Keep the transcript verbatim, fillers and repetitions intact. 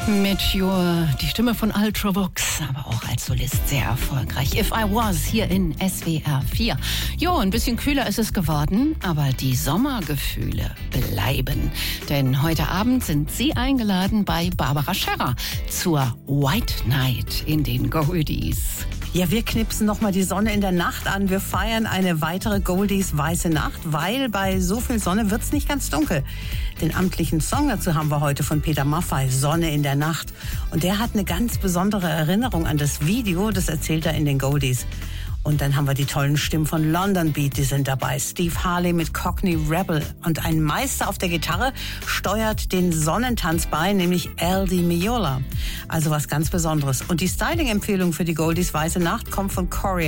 Meteor, die Stimme von Ultravox, aber auch als Solist sehr erfolgreich. If I Was hier in S W R vier. Jo, ein bisschen kühler ist es geworden, aber die Sommergefühle bleiben. Denn heute Abend sind Sie eingeladen bei Barbara Scherrer zur White Night in den Goldies. Ja, wir knipsen nochmal die Sonne in der Nacht an. Wir feiern eine weitere Goldies weiße Nacht, weil bei so viel Sonne wird's nicht ganz dunkel. Den amtlichen Song dazu haben wir heute von Peter Maffay, Sonne in der Nacht. Und der hat eine ganz besondere Erinnerung an das Video, das erzählt er in den Goldies. Und dann haben wir die tollen Stimmen von London Beat, die sind dabei. Steve Harley mit Cockney Rebel. Und ein Meister auf der Gitarre steuert den Sonnentanz bei, nämlich Al Di Meola. Also was ganz Besonderes. Und die Styling-Empfehlung für die Goldies weiße Nacht kommt von Corey